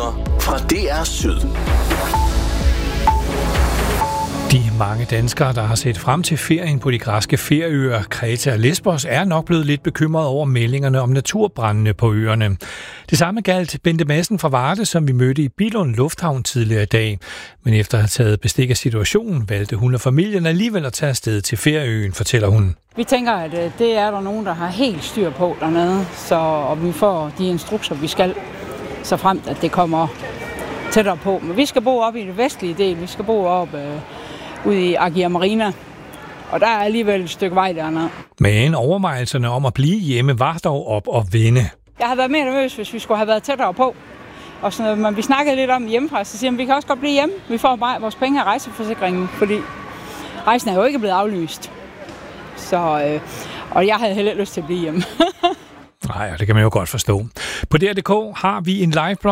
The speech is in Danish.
nyheder fra DR Syd. De mange danskere, der har set frem til ferien på de græske ferieøer Kreta og Lesbos, er nok blevet lidt bekymrede over meldingerne om naturbrændene på øerne. Det samme galt Bente Madsen fra Varde, som vi mødte i Billund Lufthavn tidligere i dag. Men efter at have taget bestik af situationen, valgte hun og familien alligevel at tage afsted til ferieøen, fortæller hun. Vi tænker, at det er der nogen, der har helt styr på dernede, og vi får de instrukser, vi skal, så fremt at det kommer tættere på. Men vi skal bo oppe i det vestlige del, vi skal bo oppe ude i Agia Marina, og der er alligevel et stykke vej dernede. Men overvejelserne om at blive hjemme var dog op og vende. Jeg havde været mere nervøs, hvis vi skulle have været tættere på. Og sådan noget, men vi snakkede lidt om hjemmefra, så siger vi kan også godt blive hjemme. Vi får bare vores penge af rejseforsikringen, fordi rejsen er jo ikke blevet aflyst. Så, og jeg havde heller ikke lyst til at blive hjemme. Nej, det kan man jo godt forstå. På DR.dk har vi en live